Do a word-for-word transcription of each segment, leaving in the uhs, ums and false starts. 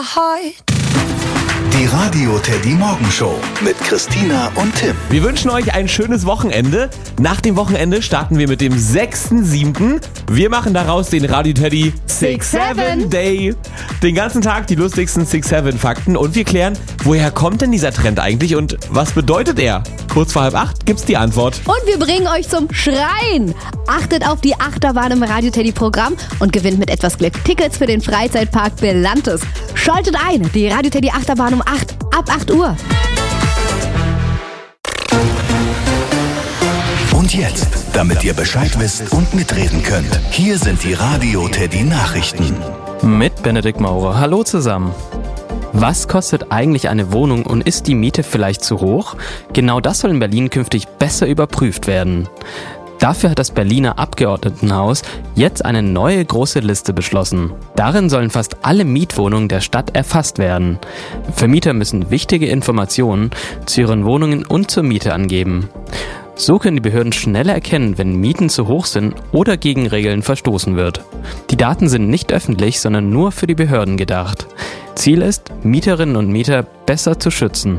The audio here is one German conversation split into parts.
Die Radio Teddy Morgenshow mit Christina und Tim. Wir wünschen euch ein schönes Wochenende. Nach dem Wochenende starten wir mit dem sechsten siebten Wir machen daraus den Radio Teddy six seven Day. Den ganzen Tag die lustigsten six seven Fakten und wir klären, woher kommt denn dieser Trend eigentlich und was bedeutet er? Kurz vor halb acht gibt's die Antwort. Und wir bringen euch zum Schreien. Achtet auf die Achterbahn im Radio Teddy Programm und gewinnt mit etwas Glück Tickets für den Freizeitpark Belantes. Schaltet ein, die Radio Teddy Achterbahn um acht, ab acht Uhr. Und jetzt, damit ihr Bescheid wisst und mitreden könnt, hier sind die Radio Teddy Nachrichten. Mit Benedikt Maurer. Hallo zusammen. Was kostet eigentlich eine Wohnung und ist die Miete vielleicht zu hoch? Genau das soll in Berlin künftig besser überprüft werden. Dafür hat das Berliner Abgeordnetenhaus jetzt eine neue große Liste beschlossen. Darin sollen fast alle Mietwohnungen der Stadt erfasst werden. Vermieter müssen wichtige Informationen zu ihren Wohnungen und zur Miete angeben. So können die Behörden schneller erkennen, wenn Mieten zu hoch sind oder gegen Regeln verstoßen wird. Die Daten sind nicht öffentlich, sondern nur für die Behörden gedacht. Ziel ist, Mieterinnen und Mieter besser zu schützen.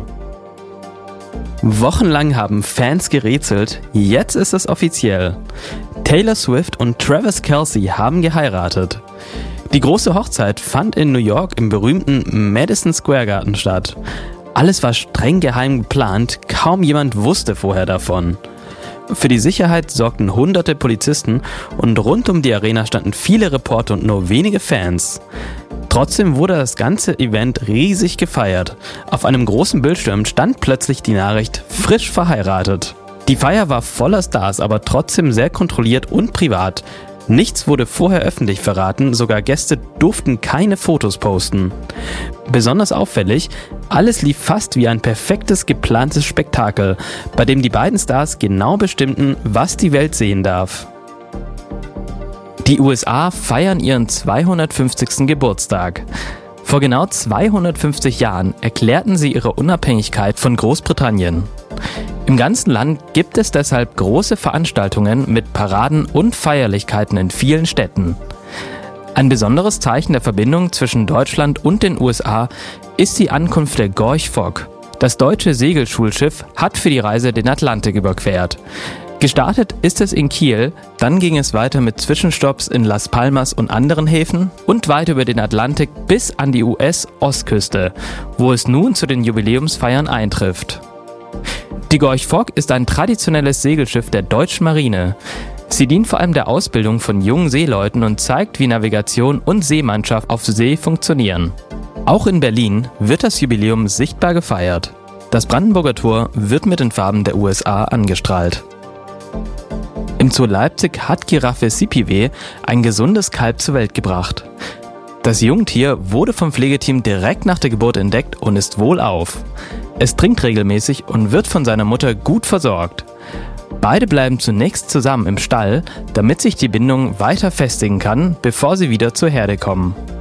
Wochenlang haben Fans gerätselt, jetzt ist es offiziell. Taylor Swift und Travis Kelce haben geheiratet. Die große Hochzeit fand in New York im berühmten Madison Square Garden statt. Alles war streng geheim geplant, kaum jemand wusste vorher davon. Für die Sicherheit sorgten hunderte Polizisten und rund um die Arena standen viele Reporter und nur wenige Fans. Trotzdem wurde das ganze Event riesig gefeiert. Auf einem großen Bildschirm stand plötzlich die Nachricht frisch verheiratet. Die Feier war voller Stars, aber trotzdem sehr kontrolliert und privat. Nichts wurde vorher öffentlich verraten, sogar Gäste durften keine Fotos posten. Besonders auffällig, alles lief fast wie ein perfektes geplantes Spektakel, bei dem die beiden Stars genau bestimmten, was die Welt sehen darf. Die U S A feiern ihren zweihundertfünfzigsten Geburtstag. Vor genau zweihundertfünfzig Jahren erklärten sie ihre Unabhängigkeit von Großbritannien. Im ganzen Land gibt es deshalb große Veranstaltungen mit Paraden und Feierlichkeiten in vielen Städten. Ein besonderes Zeichen der Verbindung zwischen Deutschland und den U S A ist die Ankunft der Gorch Fock. Das deutsche Segelschulschiff hat für die Reise den Atlantik überquert. Gestartet ist es in Kiel, dann ging es weiter mit Zwischenstopps in Las Palmas und anderen Häfen und weiter über den Atlantik bis an die U S-Ostküste, wo es nun zu den Jubiläumsfeiern eintrifft. Die Gorch Fock ist ein traditionelles Segelschiff der deutschen Marine. Sie dient vor allem der Ausbildung von jungen Seeleuten und zeigt, wie Navigation und Seemannschaft auf See funktionieren. Auch in Berlin wird das Jubiläum sichtbar gefeiert. Das Brandenburger Tor wird mit den Farben der U S A angestrahlt. Im Zoo Leipzig hat Giraffe Sipiwe ein gesundes Kalb zur Welt gebracht. Das Jungtier wurde vom Pflegeteam direkt nach der Geburt entdeckt und ist wohlauf. Es trinkt regelmäßig und wird von seiner Mutter gut versorgt. Beide bleiben zunächst zusammen im Stall, damit sich die Bindung weiter festigen kann, bevor sie wieder zur Herde kommen.